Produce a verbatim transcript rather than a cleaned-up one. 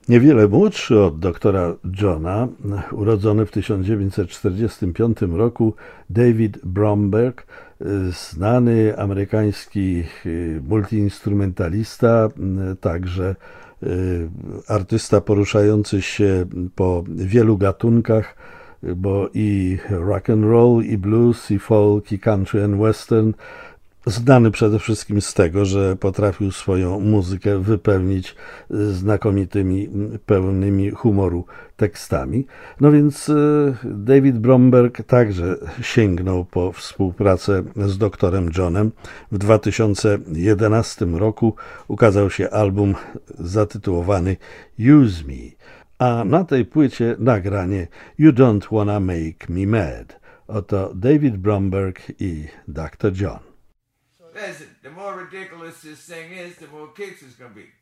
Niewiele młodszy od doktora Johna, urodzony w tysiąc dziewięćset czterdziestym piątym roku David Bromberg, znany amerykański multiinstrumentalista, także artysta poruszający się po wielu gatunkach, bo i rock and roll, i blues, i folk, i country and western. Znany przede wszystkim z tego, że potrafił swoją muzykę wypełnić znakomitymi, pełnymi humoru tekstami. No więc David Bromberg także sięgnął po współpracę z doktorem Johnem. W dwa tysiące jedenastym roku ukazał się album zatytułowany Use Me, a na tej płycie nagranie You Don't Wanna Make Me Mad. Oto David Bromberg i doktor John. Listen, the more ridiculous this thing is, the more kicks it's gonna be.